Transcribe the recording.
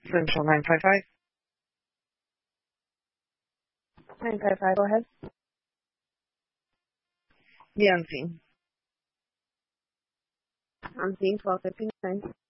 Central 955. 955, go ahead. Yeah, I'm seeing. I'm seeing 1259.